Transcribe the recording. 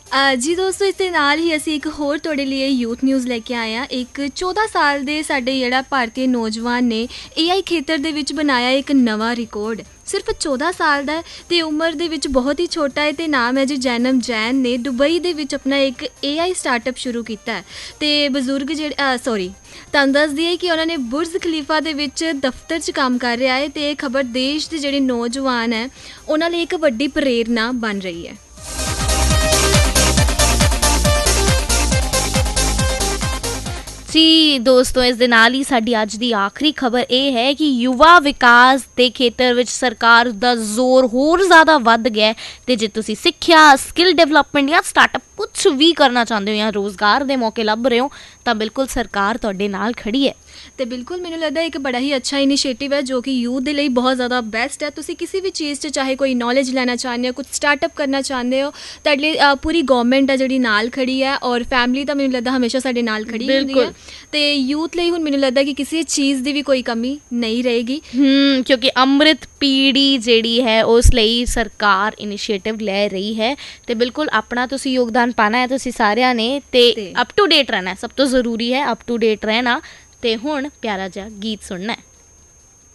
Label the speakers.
Speaker 1: ਜੀ ਦੋਸਤੋ, ਇਸ ਦੇ ਨਾਲ ਹੀ ਅਸੀਂ ਇੱਕ ਹੋਰ ਤੁਹਾਡੇ ਲਈ ਯੂਥ ਨਿਊਜ਼ ਲੈ ਕੇ ਆਏ ਹਾਂ। ਇੱਕ 14 ਸਾਲ ਦੇ ਸਾਡੇ ਜਿਹੜਾ ਭਾਰਤੀ ਨੌਜਵਾਨ ਨੇ AI ਖੇਤਰ ਦੇ ਵਿੱਚ ਬਣਾਇਆ ਇੱਕ ਨਵਾਂ ਰਿਕਾਰਡ। ਸਿਰਫ 14 ਸਾਲ ਦਾ ਅਤੇ ਉਮਰ ਦੇ ਵਿੱਚ ਬਹੁਤ ਹੀ ਛੋਟਾ ਹੈ ਅਤੇ ਨਾਮ ਹੈ ਜੀ ਜੈਨਮ ਜੈਨ ਨੇ ਦੁਬਈ ਦੇ ਵਿੱਚ ਆਪਣਾ ਇੱਕ AI ਸਟਾਰਟਅਪ ਸ਼ੁਰੂ ਕੀਤਾ ਹੈ। ਅਤੇ ਬਜ਼ੁਰਗ ਤੁਹਾਨੂੰ ਦੱਸਦੀ ਹੈ ਕਿ ਉਹਨਾਂ ਨੇ ਬੁਰਜ ਖਲੀਫਾ ਦੇ ਵਿੱਚ ਦਫ਼ਤਰ 'ਚ ਕੰਮ ਕਰ ਰਿਹਾ ਹੈ ਅਤੇ ਇਹ ਖਬਰ ਦੇਸ਼ ਦੇ ਜਿਹੜੇ ਨੌਜਵਾਨ ਹੈ ਉਹਨਾਂ ਲਈ ਇੱਕ ਵੱਡੀ ਪ੍ਰੇਰਨਾ ਬਣ ਰਹੀ ਹੈ।
Speaker 2: ਜੀ ਦੋਸਤੋ, ਇਸ ਦੇ ਨਾਲ ਹੀ ਸਾਡੀ ਅੱਜ ਦੀ ਆਖਰੀ ਖਬਰ ਇਹ ਹੈ ਕਿ ਯੁਵਾ ਵਿਕਾਸ ਦੇ ਖੇਤਰ ਵਿੱਚ ਸਰਕਾਰ ਦਾ ਜ਼ੋਰ ਹੋਰ ਜ਼ਿਆਦਾ ਵੱਧ ਗਿਆ ਅਤੇ ਜੇ ਤੁਸੀਂ ਸਿੱਖਿਆ, ਸਕਿੱਲ ਡਿਵੈਲਪਮੈਂਟ ਜਾਂ ਸਟਾਰਟਅਪ ਕੁਛ ਵੀ ਕਰਨਾ ਚਾਹੁੰਦੇ ਹੋ ਜਾਂ ਰੋਜ਼ਗਾਰ ਦੇ ਮੌਕੇ ਲੱਭ ਰਹੇ ਹੋ ਤਾਂ ਬਿਲਕੁਲ ਸਰਕਾਰ ਤੁਹਾਡੇ ਨਾਲ ਖੜੀ ਹੈ।
Speaker 1: ਅਤੇ ਬਿਲਕੁਲ ਮੈਨੂੰ ਲੱਗਦਾ ਇੱਕ ਬੜਾ ਹੀ ਅੱਛਾ ਇਨੀਸ਼ੀਏਟਿਵ ਹੈ ਜੋ ਕਿ ਯੂਥ ਦੇ ਲਈ ਬਹੁਤ ਜ਼ਿਆਦਾ ਬੈਸਟ ਹੈ। ਤੁਸੀਂ ਕਿਸੇ ਵੀ ਚੀਜ਼ 'ਚ ਚਾਹੇ ਕੋਈ ਨੌਲੇਜ ਲੈਣਾ ਚਾਹੁੰਦੇ ਹੋ, ਕੁਛ ਸਟਾਰਟਅਪ ਕਰਨਾ ਚਾਹੁੰਦੇ ਹੋ, ਤੁਹਾਡੇ ਲਈ ਪੂਰੀ ਗੌਰਮੈਂਟ ਹੈ ਜਿਹੜੀ ਨਾਲ ਖੜੀ ਹੈ ਔਰ ਫੈਮਿਲੀ ਤਾਂ ਮੈਨੂੰ ਲੱਗਦਾ ਹਮੇਸ਼ਾ ਸਾਡੇ ਨਾਲ ਖੜੀ ਹੁੰਦੀ ਹੈ। ਅਤੇ ਯੂਥ ਲਈ ਹੁਣ ਮੈਨੂੰ ਲੱਗਦਾ ਕਿ ਕਿਸੇ ਚੀਜ਼ ਦੀ ਵੀ ਕੋਈ ਕਮੀ ਨਹੀਂ ਰਹੇਗੀ
Speaker 2: ਕਿਉਂਕਿ ਅੰਮ੍ਰਿਤ ਪੀੜ੍ਹੀ ਜਿਹੜੀ ਹੈ ਉਸ ਲਈ ਸਰਕਾਰ ਇਨੀਸ਼ੀਏਟਿਵ ਲੈ ਰਹੀ ਹੈ ਅਤੇ ਬਿਲਕੁਲ ਆਪਣਾ ਤੁਸੀਂ ਯੋਗਦਾਨ ਪਾਉਣਾ ਹੈ ਤੁਸੀਂ ਸਾਰਿਆਂ ਨੇ ਅਤੇ ਅਪ ਟੂ ਡੇਟ ਰਹਿਣਾ ਸਭ ਤੋਂ ਜ਼ਰੂਰੀ ਹੈ। ਅਪ ਟੂ ਡੇਟ ਰਹਿਣਾ ਅਤੇ ਹੁਣ ਪਿਆਰਾ ਜਿਹਾ ਗੀਤ ਸੁਣਨਾ ਹੈ।